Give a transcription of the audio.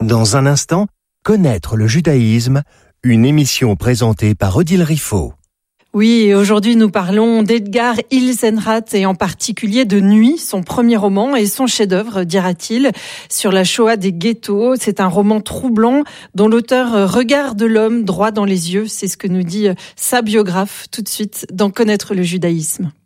Dans un instant, connaître le judaïsme, une émission présentée par Odile Riffaut. Oui, et aujourd'hui nous parlons d'Edgar Ilsenrath et en particulier de Nuit, son premier roman et son chef-d'œuvre, dira-t-il, sur la Shoah des ghettos. C'est un roman troublant dont l'auteur regarde l'homme droit dans les yeux. C'est ce que nous dit sa biographe tout de suite dans Connaître le judaïsme.